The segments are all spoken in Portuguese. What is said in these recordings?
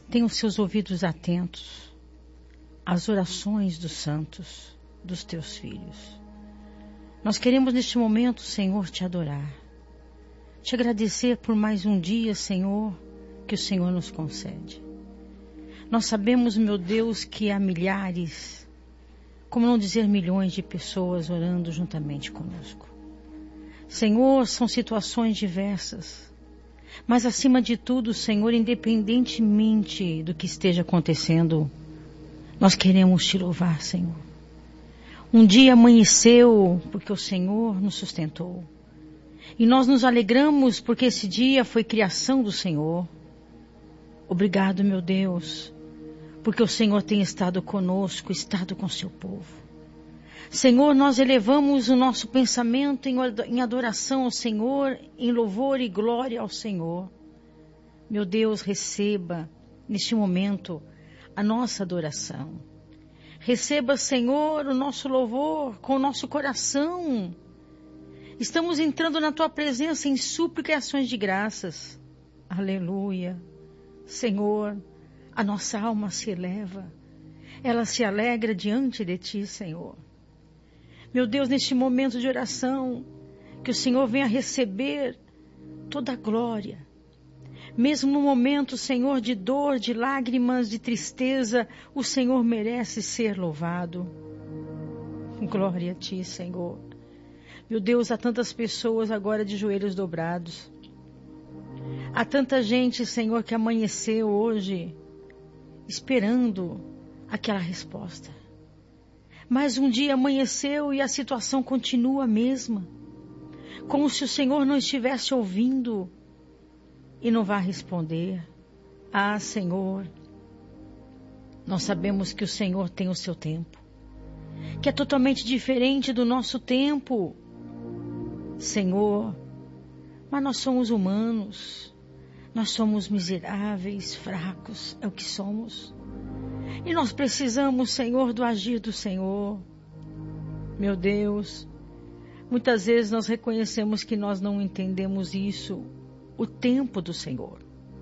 Tenha os seus ouvidos atentos às orações dos santos, dos teus filhos. Nós queremos neste momento, Senhor, te adorar. Te agradecer por mais um dia, Senhor, que o Senhor nos concede. Nós sabemos, meu Deus, que há milhares, como não dizer milhões de pessoas orando juntamente conosco. Senhor, são situações diversas, mas acima de tudo, Senhor, independentemente do que esteja acontecendo, nós queremos te louvar, Senhor. Um dia amanheceu porque o Senhor nos sustentou. E nós nos alegramos porque esse dia foi criação do Senhor. Obrigado, meu Deus, porque o Senhor tem estado conosco, estado com seu povo. Senhor, nós elevamos o nosso pensamento em adoração ao Senhor, em louvor e glória ao Senhor. Meu Deus, receba neste momento a nossa adoração. Receba, Senhor, o nosso louvor com o nosso coração. Estamos entrando na Tua presença em súplica e ações de graças. Aleluia. Senhor, a nossa alma se eleva. Ela se alegra diante de Ti, Senhor. Meu Deus, neste momento de oração, que o Senhor venha receber toda a glória. Mesmo no momento, Senhor, de dor, de lágrimas, de tristeza, o Senhor merece ser louvado. Glória a Ti, Senhor. Meu Deus, há tantas pessoas agora de joelhos dobrados. Há tanta gente, Senhor, que amanheceu hoje esperando aquela resposta. Mas um dia amanheceu e a situação continua a mesma. Como se o Senhor não estivesse ouvindo e não vai responder. Ah, Senhor, nós sabemos que o Senhor tem o seu tempo, que é totalmente diferente do nosso tempo, Senhor, mas nós somos humanos, nós somos miseráveis, fracos, é o que somos. E nós precisamos, Senhor, do agir do Senhor. Meu Deus, muitas vezes nós reconhecemos que nós não entendemos isso, o tempo do Senhor.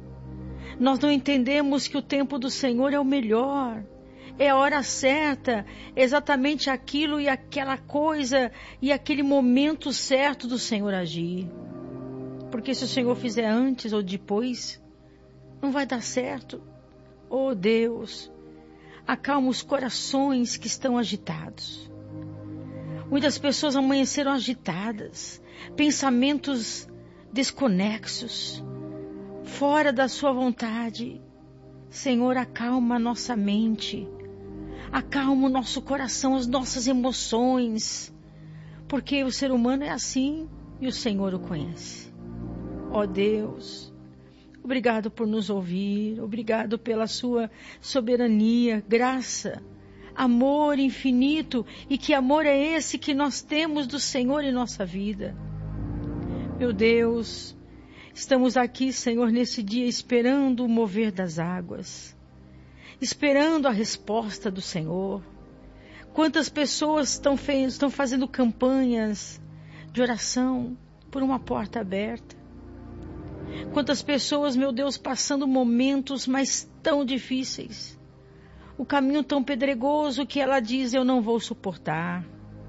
Nós não entendemos que o tempo do Senhor é o melhor, é a hora certa, exatamente aquilo e aquela coisa e aquele momento certo do Senhor agir. Porque se o Senhor fizer antes ou depois, não vai dar certo. Oh Deus, acalma os corações que estão agitados. Muitas pessoas amanheceram agitadas, pensamentos desconexos, fora da sua vontade. Senhor, acalma a nossa mente, acalma o nosso coração, as nossas emoções, porque o ser humano é assim e o Senhor o conhece. Ó Deus, obrigado por nos ouvir, obrigado pela sua soberania, graça, amor infinito. E que amor é esse que nós temos do Senhor em nossa vida? Meu Deus, estamos aqui, Senhor, nesse dia esperando o mover das águas, esperando a resposta do Senhor. Quantas pessoas estão fazendo campanhas de oração por uma porta aberta? Quantas pessoas, meu Deus, passando momentos mas tão difíceis, o caminho tão pedregoso que ela diz, eu não vou suportar.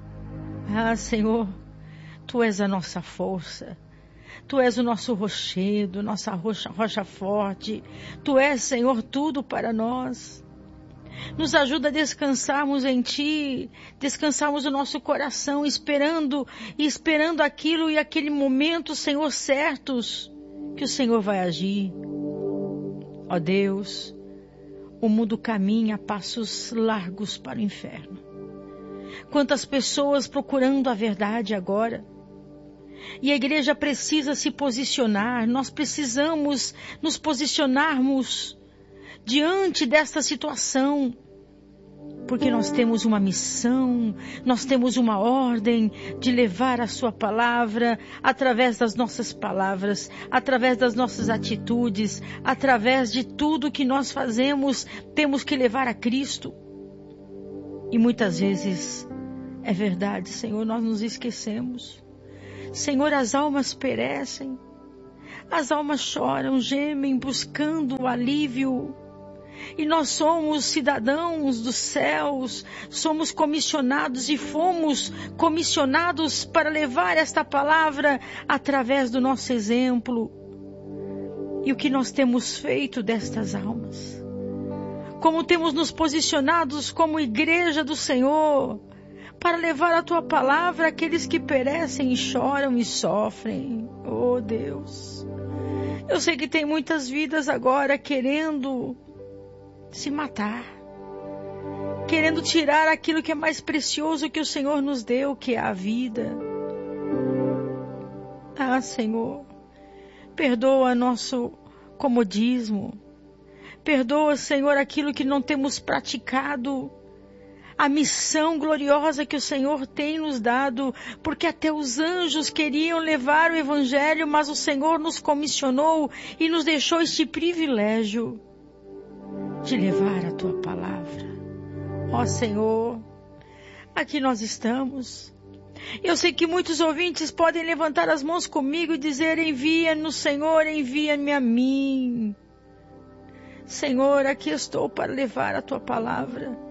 Ah, Senhor, Tu és a nossa força, Tu és o nosso rochedo, nossa rocha forte. Tu és, Senhor, tudo para nós. Nos ajuda a descansarmos em Ti, descansarmos o nosso coração, esperando aquilo e aquele momento, Senhor, certos, que o Senhor vai agir. Ó Deus, o mundo caminha a passos largos para o inferno. Quantas pessoas procurando a verdade agora. E a igreja precisa se posicionar, nós precisamos nos posicionarmos diante desta situação, porque nós temos uma missão, nós temos uma ordem de levar a sua palavra através das nossas palavras, através das nossas atitudes, através de tudo que nós fazemos, temos que levar a Cristo. E muitas vezes, é verdade, Senhor, nós nos esquecemos. Senhor, as almas perecem, as almas choram, gemem, buscando o alívio, E nós somos cidadãos dos céus, somos comissionados e fomos comissionados para levar esta palavra através do nosso exemplo. E o que nós temos feito destas almas? Como temos nos posicionados como igreja do Senhor para levar a tua palavra àqueles que perecem e choram e sofrem. Oh Deus, eu sei que tem muitas vidas agora querendo se matar, querendo tirar aquilo que é mais precioso que o Senhor nos deu, que é a vida. Ah, Senhor, perdoa nosso comodismo, perdoa, Senhor, aquilo que não temos praticado, a missão gloriosa que o Senhor tem nos dado, porque até os anjos queriam levar o Evangelho, mas o Senhor nos comissionou e nos deixou este privilégio de levar a Tua palavra. Ó Senhor, aqui nós estamos. Eu sei que muitos ouvintes podem levantar as mãos comigo e dizer: envia-nos, Senhor, envia-me a mim. Senhor, aqui estou para levar a Tua palavra.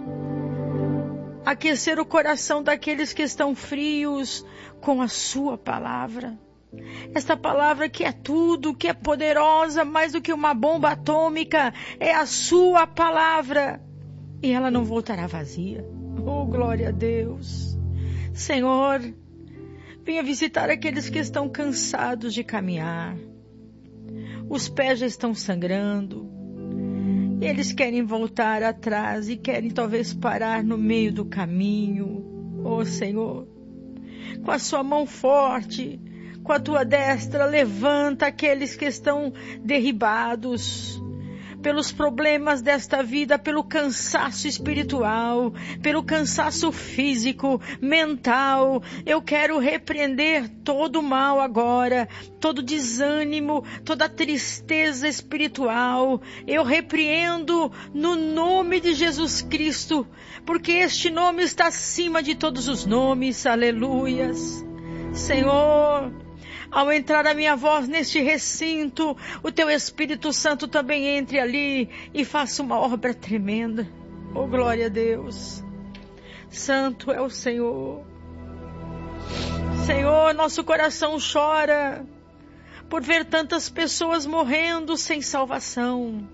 Aquecer o coração daqueles que estão frios com a Sua palavra. Esta palavra que é tudo, que é poderosa, mais do que uma bomba atômica, é a Sua palavra. E ela não voltará vazia. Oh, glória a Deus. Senhor, venha visitar aqueles que estão cansados de caminhar. Os pés já estão sangrando. Eles querem voltar atrás e querem talvez parar no meio do caminho. Oh Senhor, com a Sua mão forte, com a Tua destra, levanta aqueles que estão derribados pelos problemas desta vida, pelo cansaço espiritual, pelo cansaço físico, mental. Eu quero repreender todo o mal agora, todo desânimo, toda tristeza espiritual. Eu repreendo no nome de Jesus Cristo, porque este nome está acima de todos os nomes. Aleluias. Senhor, ao entrar a minha voz neste recinto, o Teu Espírito Santo também entre ali e faça uma obra tremenda. Oh, glória a Deus. Santo é o Senhor. Senhor, nosso coração chora por ver tantas pessoas morrendo sem salvação.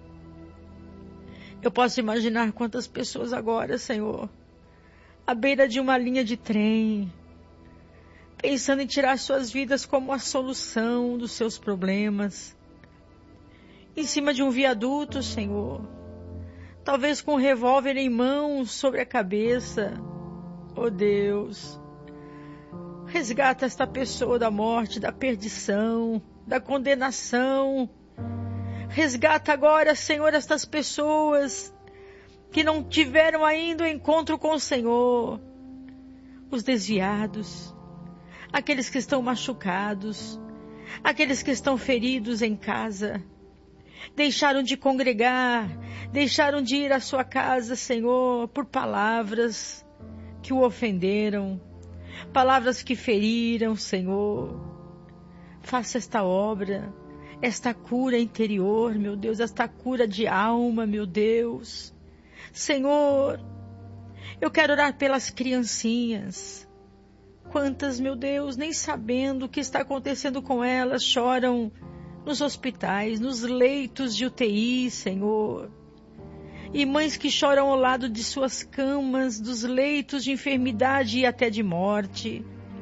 Eu posso imaginar quantas pessoas agora, Senhor, à beira de uma linha de trem, pensando em tirar suas vidas como a solução dos seus problemas. Em cima de um viaduto, Senhor. Talvez com um revólver em mãos sobre a cabeça. Oh Deus. Resgata esta pessoa da morte, da perdição, da condenação. Resgata agora, Senhor, estas pessoas que não tiveram ainda o encontro com o Senhor. Os desviados. Aqueles que estão machucados, aqueles que estão feridos em casa, deixaram de congregar, deixaram de ir à sua casa, Senhor, por palavras que o ofenderam, palavras que feriram, Senhor. Faça esta obra, esta cura interior, meu Deus, esta cura de alma, meu Deus. Senhor, eu quero orar pelas criancinhas. Quantas, meu Deus, nem sabendo o que está acontecendo com elas, choram nos hospitais, nos leitos de UTI, Senhor. E mães que choram ao lado de suas camas, dos leitos de enfermidade e até de morte.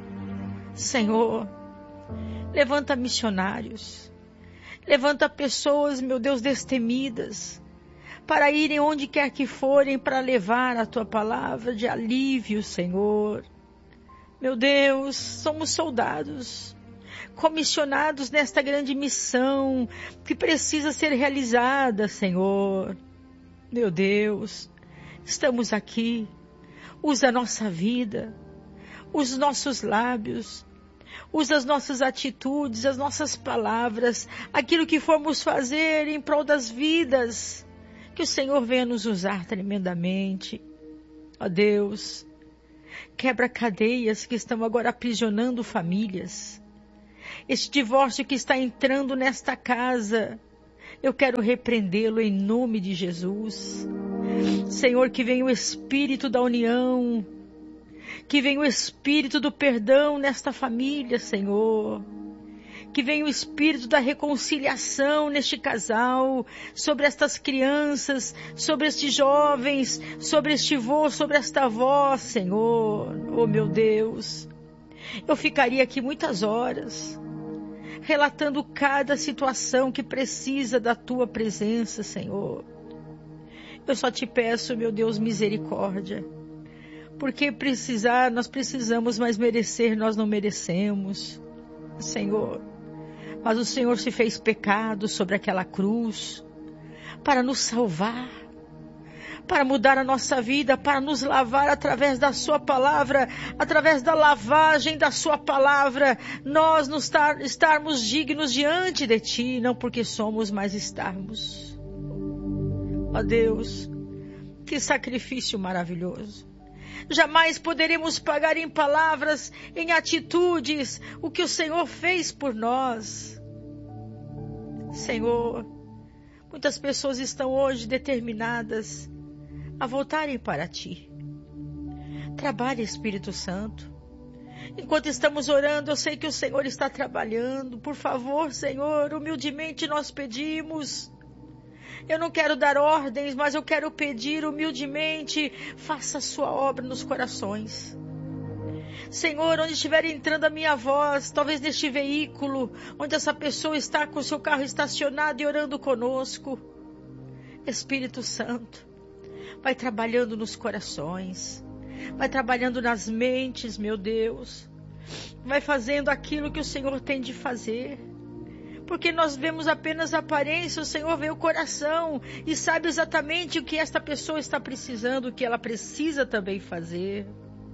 Senhor, levanta missionários, levanta pessoas, meu Deus, destemidas, para irem onde quer que forem, para levar a Tua palavra de alívio, Senhor. Meu Deus, somos soldados, comissionados nesta grande missão que precisa ser realizada, Senhor. Meu Deus, estamos aqui. Usa a nossa vida, os nossos lábios, usa as nossas atitudes, as nossas palavras, aquilo que formos fazer em prol das vidas. Que o Senhor venha nos usar tremendamente. Ó Deus, quebra cadeias que estão agora aprisionando famílias. Este divórcio que está entrando nesta casa, Eu quero repreendê-lo em nome de Jesus. Senhor, que venha o Espírito da união, que venha o Espírito do perdão nesta família, Senhor. Que venha o Espírito da reconciliação neste casal, sobre estas crianças, sobre estes jovens, sobre este vô, sobre esta avó, Senhor. Oh, meu Deus, eu ficaria aqui muitas horas, relatando cada situação que precisa da Tua presença, Senhor. Eu só te peço, meu Deus, misericórdia. Porque nós precisamos, mas merecer nós não merecemos, Senhor. Mas o Senhor se fez pecado sobre aquela cruz para nos salvar, para mudar a nossa vida, para nos lavar através da sua palavra, através da lavagem da sua palavra, nós estarmos dignos diante de ti, não porque somos, mas estarmos. Ó Deus, que sacrifício maravilhoso. Jamais poderemos pagar em palavras, em atitudes, o que o Senhor fez por nós. Senhor, muitas pessoas estão hoje determinadas a voltarem para Ti. Trabalhe, Espírito Santo. Enquanto estamos orando, eu sei que o Senhor está trabalhando. Por favor, Senhor, humildemente nós pedimos. Eu não quero dar ordens, mas eu quero pedir humildemente, faça a sua obra nos corações. Senhor, onde estiver entrando a minha voz, talvez neste veículo, onde essa pessoa está com o seu carro estacionado e orando conosco, Espírito Santo, vai trabalhando nos corações, vai trabalhando nas mentes, meu Deus, vai fazendo aquilo que o Senhor tem de fazer. Porque nós vemos apenas a aparência, o Senhor vê o coração e sabe exatamente o que esta pessoa está precisando, o que ela precisa também fazer.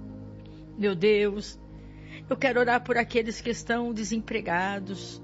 Meu Deus, eu quero orar por aqueles que estão desempregados.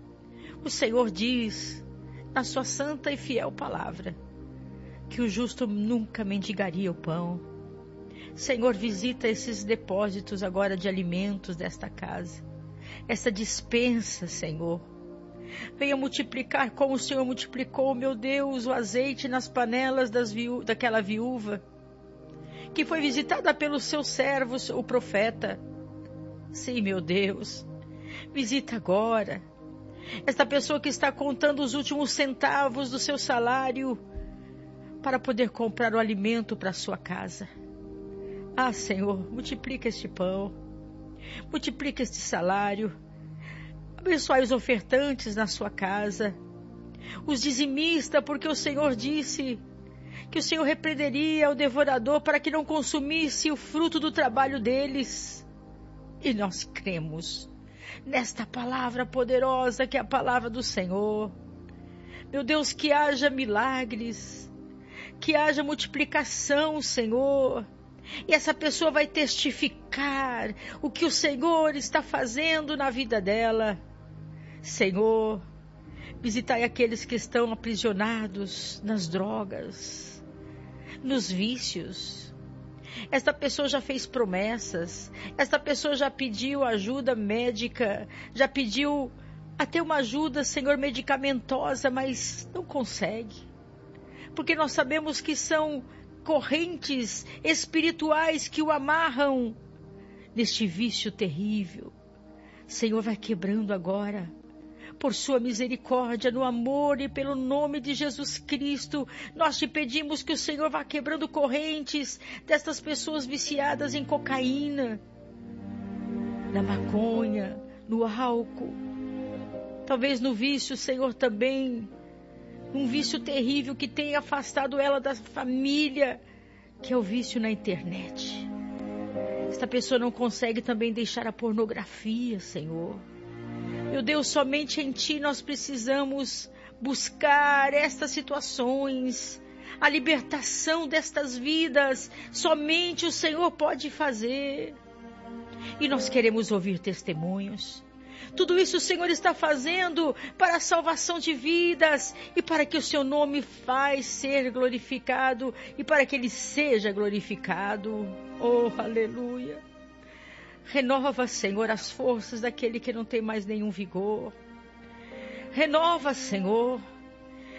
O Senhor diz, na sua santa e fiel palavra, que o justo nunca mendigaria o pão. Senhor, visita esses depósitos agora de alimentos desta casa, essa dispensa, Senhor. Venha multiplicar como o Senhor multiplicou, meu Deus, o azeite nas panelas daquela viúva, que foi visitada pelos seus servos, o profeta. Sim, meu Deus, visita agora esta pessoa que está contando os últimos centavos do seu salário para poder comprar o alimento para a sua casa. Ah, Senhor, multiplica este pão, multiplica este salário. Abençoai os ofertantes na sua casa, os dizimistas, porque o Senhor disse que o Senhor repreenderia o devorador para que não consumisse o fruto do trabalho deles. E nós cremos nesta palavra poderosa que é a palavra do Senhor. Meu Deus, que haja milagres, que haja multiplicação, Senhor. E essa pessoa vai testificar o que o Senhor está fazendo na vida dela. Senhor, visitai aqueles que estão aprisionados nas drogas, nos vícios. Esta pessoa já fez promessas, esta pessoa já pediu ajuda médica, já pediu até uma ajuda, Senhor, medicamentosa, mas não consegue. Porque nós sabemos que são correntes espirituais que o amarram neste vício terrível. Senhor, vai quebrando agora. Por sua misericórdia, no amor e pelo nome de Jesus Cristo, nós te pedimos que o Senhor vá quebrando correntes destas pessoas viciadas em cocaína, na maconha, no álcool, talvez no vício, Senhor, também, um vício terrível que tem afastado ela da família, que é o vício na internet. Esta pessoa não consegue também deixar a pornografia, Senhor. Meu Deus, somente em Ti nós precisamos buscar estas situações, a libertação destas vidas. Somente o Senhor pode fazer. E nós queremos ouvir testemunhos. Tudo isso o Senhor está fazendo para a salvação de vidas e para que o Seu nome faz ser glorificado e para que Ele seja glorificado. Oh, aleluia! Renova, Senhor, as forças daquele que não tem mais nenhum vigor. Renova, Senhor.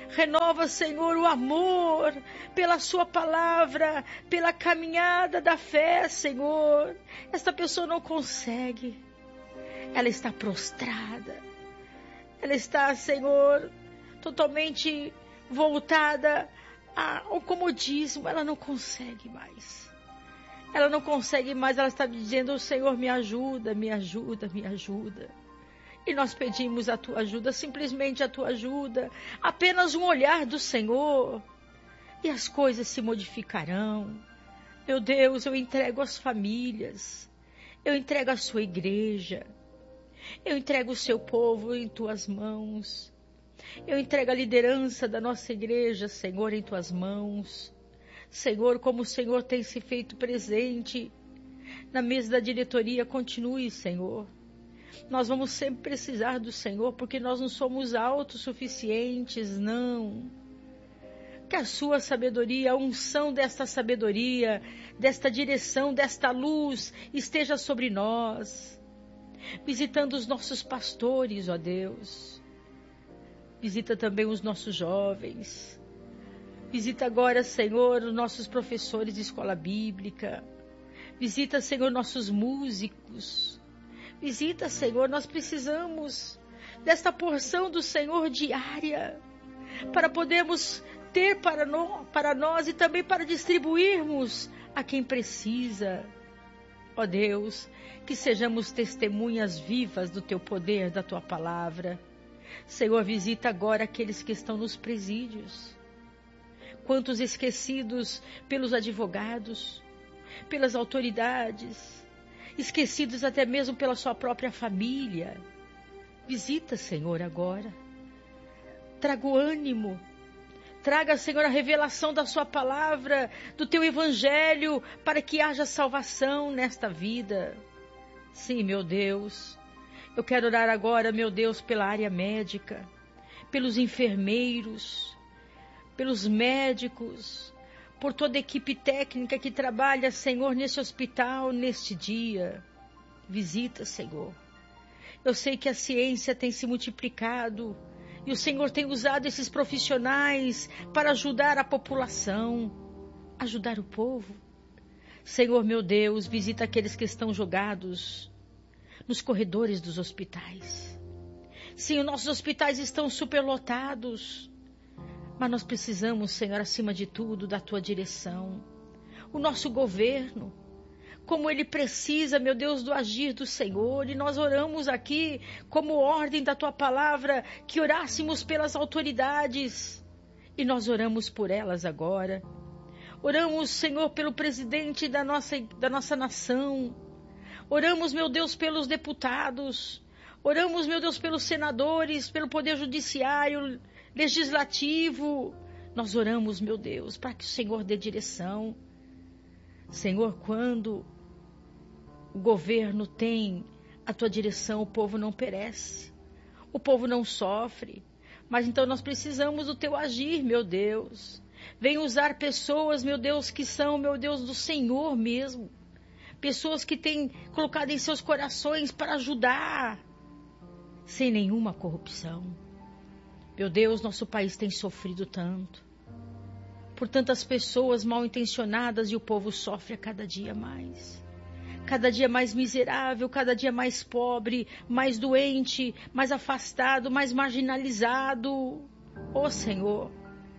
Renova, Senhor, o amor pela sua palavra, pela caminhada da fé, Senhor. Esta pessoa não consegue. Ela está prostrada. Ela está, Senhor, totalmente voltada ao comodismo. Ela não consegue mais. Ela não consegue mais. Ela está dizendo: Senhor, me ajuda, me ajuda, me ajuda. E nós pedimos a tua ajuda, simplesmente a tua ajuda. Apenas um olhar do Senhor. E as coisas se modificarão. Meu Deus, eu entrego as famílias. Eu entrego a sua igreja. Eu entrego o seu povo em tuas mãos. Eu entrego a liderança da nossa igreja, Senhor, em tuas mãos. Senhor, como o Senhor tem se feito presente na mesa da diretoria, continue, Senhor. Nós vamos sempre precisar do Senhor, porque nós não somos autossuficientes, não. Que a sua sabedoria, a unção desta sabedoria, desta direção, desta luz, esteja sobre nós. Visitando os nossos pastores, ó Deus. Visita também os nossos jovens. Visita agora, Senhor, os nossos professores de escola bíblica. Visita, Senhor, nossos músicos. Visita, Senhor, nós precisamos desta porção do Senhor diária, para podermos ter para nós e também para distribuirmos a quem precisa. Ó Deus, que sejamos testemunhas vivas do teu poder, da tua palavra. Senhor, visita agora aqueles que estão nos presídios. Quantos esquecidos pelos advogados, pelas autoridades, esquecidos até mesmo pela sua própria família. Visita, Senhor, agora. Traga o ânimo. Traga, Senhor, a revelação da sua palavra, do teu evangelho, para que haja salvação nesta vida. Sim, meu Deus. Eu quero orar agora, meu Deus, pela área médica, pelos enfermeiros, pelos médicos, por toda a equipe técnica que trabalha, Senhor, nesse hospital, neste dia. Visita, Senhor. Eu sei que a ciência tem se multiplicado e o Senhor tem usado esses profissionais para ajudar a população, ajudar o povo. Senhor, meu Deus, visita aqueles que estão jogados nos corredores dos hospitais. Sim, os nossos hospitais estão superlotados. Mas nós precisamos, Senhor, acima de tudo, da tua direção. O nosso governo, como ele precisa, meu Deus, do agir do Senhor. E nós oramos aqui, como ordem da tua palavra, que orássemos pelas autoridades. E nós oramos por elas agora. Oramos, Senhor, pelo presidente da nossa nação. Oramos, meu Deus, pelos deputados. Oramos, meu Deus, pelos senadores, pelo poder judiciário, legislativo. Nós oramos, meu Deus, para que o Senhor dê direção. Senhor, quando o governo tem a tua direção, o povo não perece, o povo não sofre. Mas então nós precisamos do teu agir, meu Deus. Vem usar pessoas, meu Deus, que são, meu Deus, do Senhor mesmo. Pessoas que têm colocado em seus corações para ajudar, sem nenhuma corrupção. Meu Deus, nosso país tem sofrido tanto, por tantas pessoas mal intencionadas, e o povo sofre a cada dia mais. Cada dia mais miserável, cada dia mais pobre, mais doente, mais afastado, mais marginalizado. Ó Senhor,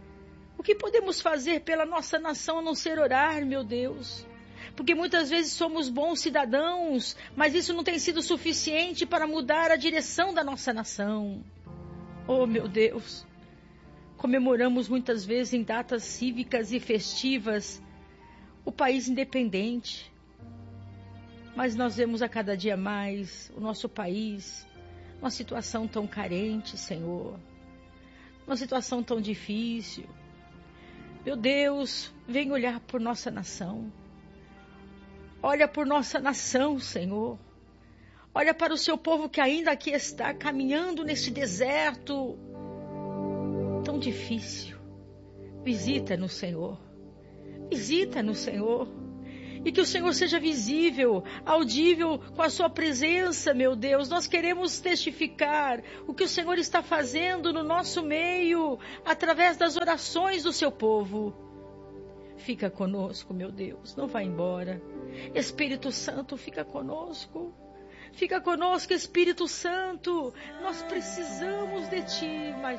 o que podemos fazer pela nossa nação a não ser orar, meu Deus? Porque muitas vezes somos bons cidadãos, mas isso não tem sido suficiente para mudar a direção da nossa nação. Oh, meu Deus, comemoramos muitas vezes em datas cívicas e festivas o país independente, mas nós vemos a cada dia mais o nosso país numa situação tão carente, Senhor, uma situação tão difícil. Meu Deus, vem olhar por nossa nação. Olha por nossa nação, Senhor. Olha para o seu povo que ainda aqui está caminhando neste deserto tão difícil. Visita-nos, Senhor. Visita-nos, Senhor. E que o Senhor seja visível, audível com a sua presença, meu Deus. Nós queremos testificar o que o Senhor está fazendo no nosso meio, através das orações do seu povo. Fica conosco, meu Deus, não vá embora. Espírito Santo, fica conosco. Fica conosco, Espírito Santo. Nós precisamos de Ti mais